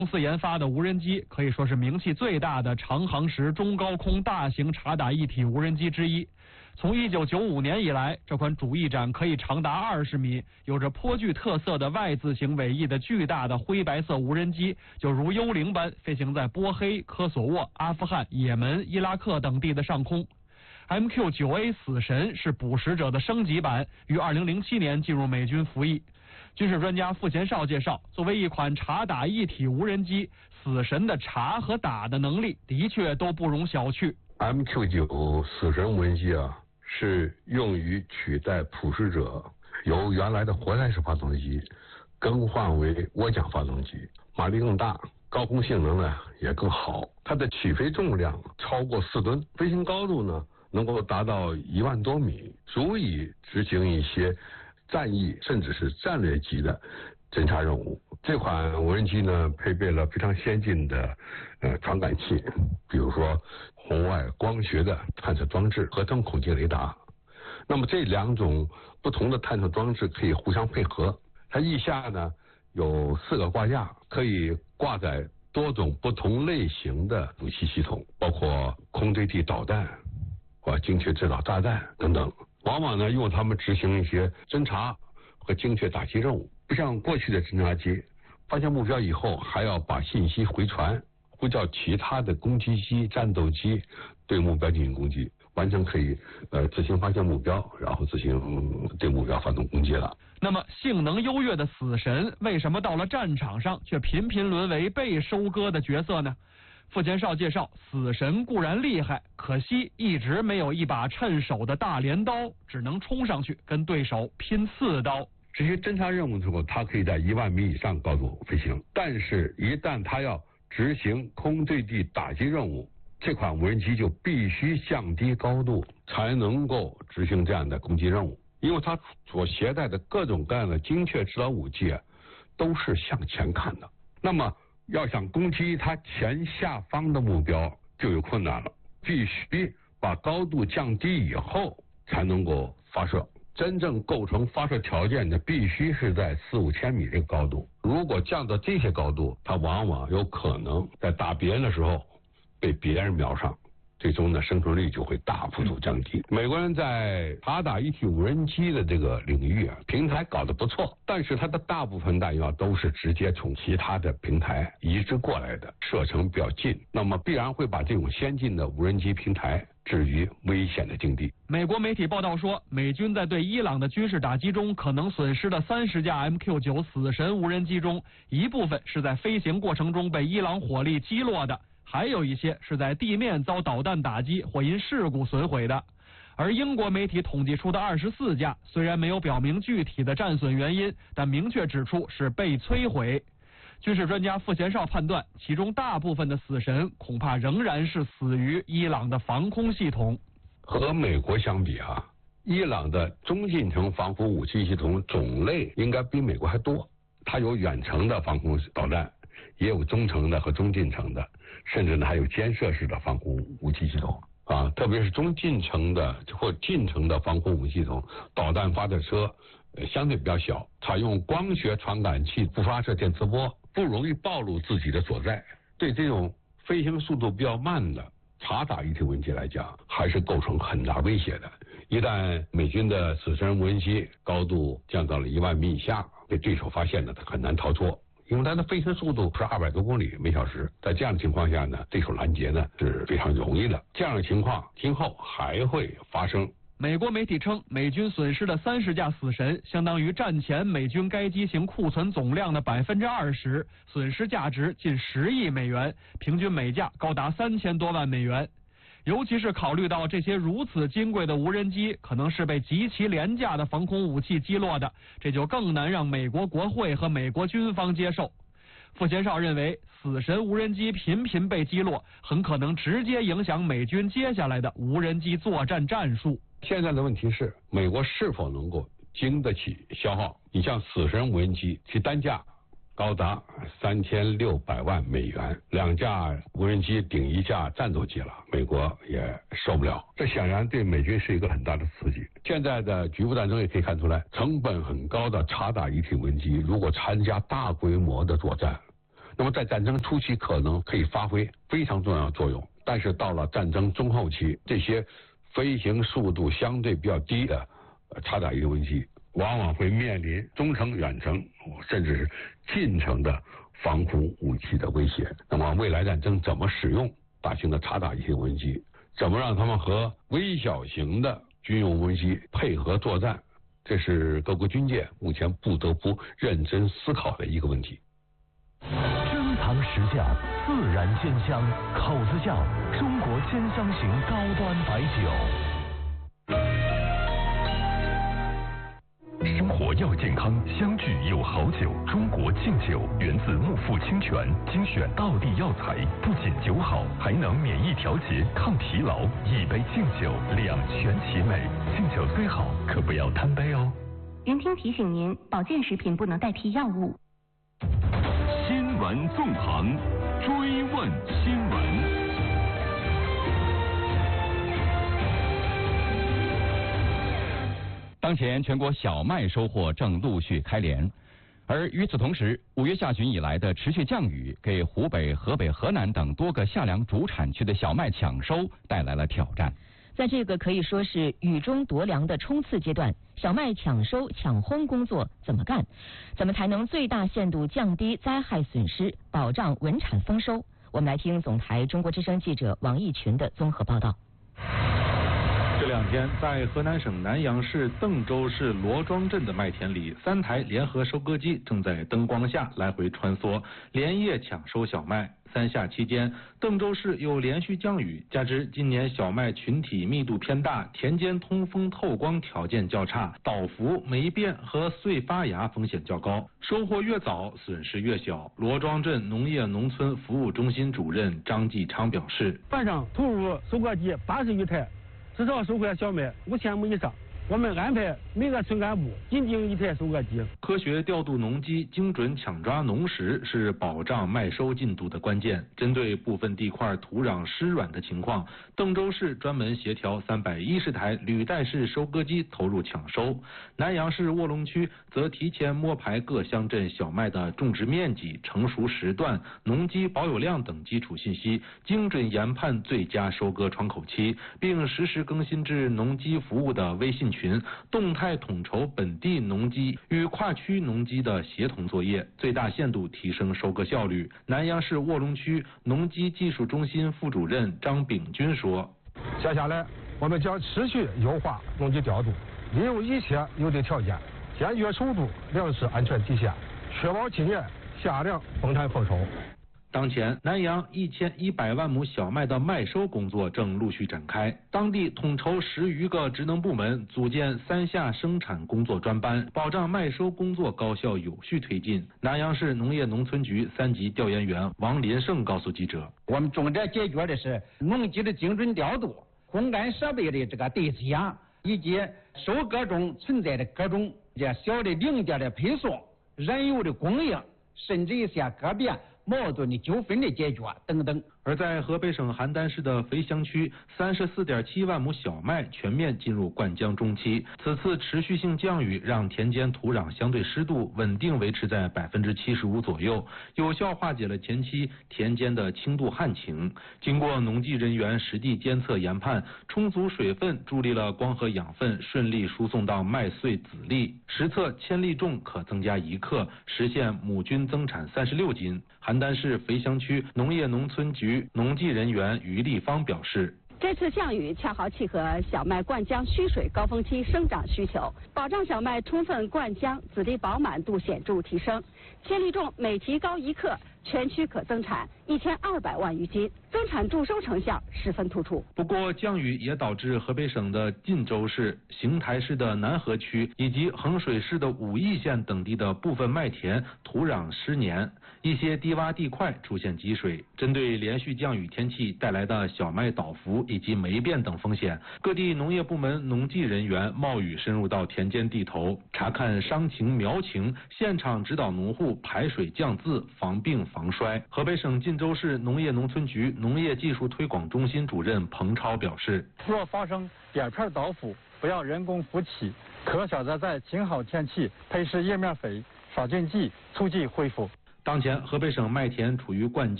公司研发的无人机可以说是名气最大的长航时中高空大型察打一体无人机之一。从1995年以来，这款主翼展可以长达20米、有着颇具特色的 Y 字形尾翼的巨大的灰白色无人机，就如幽灵般飞行在波黑、科索沃、阿富汗、也门、伊拉克等地的上空。MQ-9A 死神是捕食者的升级版，于2007年进入美军服役。军事专家傅贤少介绍，作为一款察打一体无人机，死神的察和打的能力的确都不容小觑。 MQ-9死神无人机是用于取代捕食者由原来的活塞式发动机更换为涡桨发动机，马力更大，高空性能呢也更好。它的起飞重量超过4吨，飞行高度呢能够达到1万多米，足以执行一些战役甚至是战略级的侦察任务。这款无人机呢配备了非常先进的传感器，比如说红外光学的探测装置、合成孔径雷达。那么这2种不同的探测装置可以互相配合。它翼下呢有4个挂架，可以挂载多种不同类型的武器系统，包括空对地导弹或精确制导炸弹等等。往往呢用它们执行一些侦察和精确打击任务，不像过去的侦察机，发现目标以后还要把信息回传，呼叫其他的攻击机、战斗机对目标进行攻击，完全可以自行发现目标，然后自行对目标发动攻击了。 那么性能优越的死神为什么到了战场上却频频沦为被收割的角色呢？傅贤少介绍，死神固然厉害，可惜一直没有一把趁手的大镰刀，只能冲上去跟对手拼刺刀。 这些侦察任务之后，它可以在1万米以上高度飞行，但是一旦它要执行空对地打击任务，这款无人机就必须降低高度才能够执行这样的攻击任务，因为它所携带的各种各样的精确制导武器都是向前看的，那么要想攻击它前下方的目标就有困难了，必须把高度降低以后才能够发射。真正构成发射条件的必须是在4-5千米这个高度，如果降到这些高度，它往往有可能在打别人的时候被别人瞄上，最终呢生存率就会大幅度降低。美国人在察打一体无人机的这个领域平台搞得不错，但是它的大部分弹药都是直接从其他的平台移植过来的，射程比较近，那么必然会把这种先进的无人机平台置于危险的境地。 美国媒体报道说，美军在对伊朗的军事打击中可能损失的30架 MQ-9死神无人机中，一部分是在飞行过程中被伊朗火力击落的，还有一些是在地面遭导弹打击或因事故损毁的。而英国媒体统计出的24架，虽然没有表明具体的战损原因，但明确指出是被摧毁。军事专家傅贤少判断，其中大部分的死神恐怕仍然是死于伊朗的防空系统。 和美国相比伊朗的中近程防空武器系统种类应该比美国还多，它有远程的防空导弹，也有中程的和中近程的，甚至呢还有肩射式的防空武器系统特别是中近程的或近程的防空武器系统，导弹发射车相对比较小，采用光学传感器不发射电磁波，不容易暴露自己的所在。对这种飞行速度比较慢的察打一体无人机来讲，还是构成很大威胁的。一旦美军的死神无人机高度降到了1万米以下，被对手发现了，它很难逃脱，因为它的飞行速度是200多公里每小时。在这样的情况下呢，对手拦截呢是非常容易的。这样的情况今后还会发生。 美国媒体称，美军损失的30架死神相当于战前美军该机型库存总量的20%，损失价值近10亿美元，平均每架高达3000多万美元。尤其是考虑到这些如此金贵的无人机可能是被极其廉价的防空武器击落的，这就更难让美国国会和美国军方接受。傅贤少认为，死神无人机频频被击落，很可能直接影响美军接下来的无人机作战战术。 现在的问题是，美国是否能够经得起消耗？你像死神无人机，其单价高达3600万美元，2架无人机顶1架战斗机了，美国也受不了。这显然对美军是一个很大的刺激。现在的局部战争也可以看出来，成本很高的察打一体无人机，如果参加大规模的作战， 那么在战争初期可能可以发挥非常重要的作用，但是到了战争中后期，这些飞行速度相对比较低的察打翼动机，往往会面临中程、远程甚至是近程的防空武器的威胁。那么未来战争怎么使用大型的察打翼动机，怎么让他们和微小型的军用无人机配合作战，这是各国军界目前不得不认真思考的一个问题。 珍藏实价，自然鲜香，口子窖中国鲜香型高端白酒。生活要健康，相聚有好酒。中国劲酒源自木富清泉，精选道地药材，不仅酒好，还能免疫调节、抗疲劳。一杯劲酒，两全其美。劲酒虽好，可不要贪杯哦。 云听提醒您，保健食品不能代替药物。 新闻纵横，追问新闻。 当前全国小麦收获正陆续开镰，而与此同时，5月下旬以来的持续降雨，给湖北、河北、河南等多个夏粮主产区的小麦抢收带来了挑战。 在这个可以说是雨中夺粮的冲刺阶段，小麦抢收抢烘工作怎么干？怎么才能最大限度降低灾害损失，保障稳产丰收？我们来听总台中国之声记者王义群的综合报道。 这2天，在河南省南阳市邓州市罗庄镇的麦田里，3台联合收割机正在灯光下来回穿梭，连夜抢收小麦。3夏期间，邓州市又连续降雨，加之今年小麦群体密度偏大，田间通风透光条件较差，倒伏、霉变和穗发芽风险较高，收获越早，损失越小。罗庄镇农业农村服务中心主任张继昌表示： 晚上投入收割机80余台，至少收获小麦5000亩以上。我们安排每个村干部紧盯1台收割机。 科学调度农机，精准抢抓农时，是保障麦收进度的关键。针对部分地块土壤湿软的情况，邓州市专门协调310台履带式收割机投入抢收。南阳市卧龙区则提前摸排各乡镇小麦的种植面积、成熟时段、农机保有量等基础信息，精准研判最佳收割窗口期，并实时更新至农机服务的微信群，动态统筹本地农机与跨区农机的协同作业，最大限度提升收割效率。南阳市卧龙区农机技术中心副主任张炳军说： 接下来我们将持续优化农机调度，利用一切有利条件，坚决守住粮食安全底线，确保今年夏粮丰产丰收。 当前，南阳1100万亩小麦的麦收工作正陆续展开，当地统筹10余个职能部门，组建3夏生产工作专班，保障麦收工作高效有序推进。南阳市农业农村局3级调研员王林胜告诉记者： 我们重点解决的是农机的精准调度、烘干设备的这个对齐养，以及收割中存在的各种小的零件的配送、燃油的供应，甚至一些个别矛盾的纠纷的解决等等。 而在河北省邯郸市的肥乡区，34.7万亩小麦全面进入灌浆中期。此次持续性降雨让田间土壤相对湿度稳定维持在75%左右，有效化解了前期田间的轻度旱情。经过农技人员实地监测研判，充足水分助力了光合养分顺利输送到麦穗籽粒，实测千粒重可增加1克，实现亩均增产36斤。邯郸市肥乡区农业农村局农技人员于立方表示： 这次降雨恰好契合小麦灌浆需水高峰期生长需求，保障小麦充分灌浆，籽粒饱满度显著提升，千粒重每提高1克，全区可增产1200万余斤，增产助收成效十分突出。 不过，降雨也导致河北省的晋州市、邢台市的南河区以及衡水市的武义县等地的部分麦田土壤湿黏，一些低洼地块出现积水。针对连续降雨天气带来的小麦倒伏以及霉变等风险，各地农业部门农技人员冒雨深入到田间地头，查看伤情苗情，现场指导农户排水降渍，防病防衰。河北省晋州市农业农村局农业技术推广中心主任彭超表示： 若发生叶片倒伏，不要人工扶起，可选择在晴好天气配施叶面肥、杀菌剂，促进恢复。 当前，河北省麦田处于灌浆